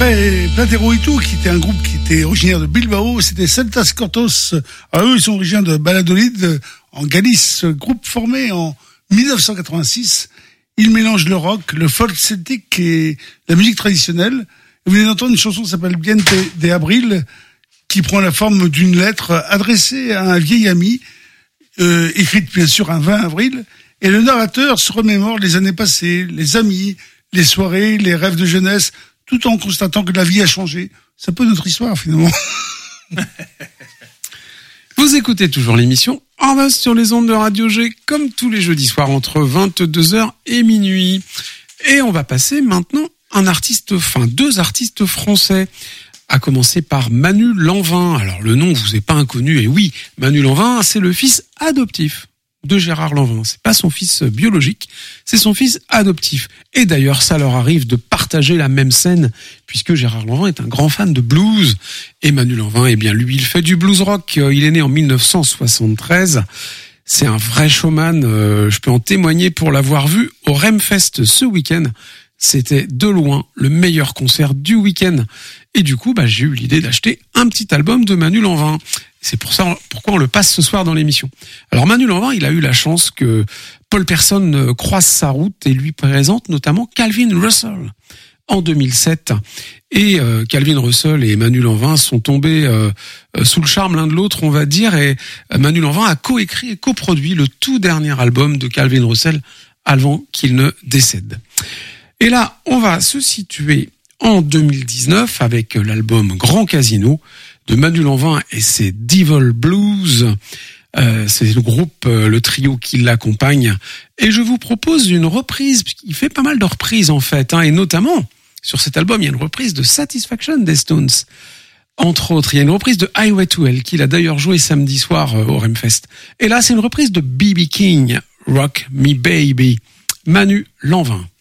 Après Platero et tout, qui était un groupe qui était originaire de Bilbao, c'était Celtas Cortos. Alors eux, ils sont originaires de Valladolid, en Galice. Groupe formé en 1986. Ils mélangent le rock, le folk celtique et la musique traditionnelle. Vous venez d'entendre une chanson qui s'appelle Bien de Abril, qui prend la forme d'une lettre adressée à un vieil ami, écrite bien sûr un 20 avril. Et le narrateur se remémore les années passées, les amis, les soirées, les rêves de jeunesse, tout en constatant que la vie a changé. C'est un peu notre histoire, finalement. Vous écoutez toujours l'émission En Buzz sur les ondes de Radio G, comme tous les jeudis soirs entre 22h et minuit. Et on va passer maintenant deux artistes français. À commencer par Manu Lanvin. Alors le nom vous est pas inconnu, et oui, Manu Lanvin, c'est le fils adoptif de Gérard Lanvin. C'est pas son fils biologique, c'est son fils adoptif. Et d'ailleurs, ça leur arrive de partager la même scène, puisque Gérard Lanvin est un grand fan de blues. Et Manu Lanvin, eh bien, lui, il fait du blues rock. Il est né en 1973. C'est un vrai showman. Je peux en témoigner pour l'avoir vu au Remfest ce week-end. C'était de loin le meilleur concert du week-end. Et du coup, j'ai eu l'idée d'acheter un petit album de Manu Lanvin. C'est pour ça pourquoi on le passe ce soir dans l'émission. Alors Manu Lanvin, il a eu la chance que Paul Persson croise sa route et lui présente notamment Calvin Russell en 2007. Et Calvin Russell et Manu Lanvin sont tombés sous le charme l'un de l'autre, on va dire. Et Manu Lanvin a coécrit et coproduit le tout dernier album de Calvin Russell avant qu'il ne décède. Et là, on va se situer en 2019 avec l'album Grand Casino de Manu Lanvin et ses Devil Blues. C'est le groupe, le trio qui l'accompagne. Et je vous propose une reprise, puisqu'il fait pas mal de reprises en fait, et notamment sur cet album, il y a une reprise de Satisfaction des Stones. Entre autres, il y a une reprise de Highway to Hell qu'il a d'ailleurs joué samedi soir au Remfest. Et là, c'est une reprise de B.B. King, Rock Me Baby. Manu Lanvin.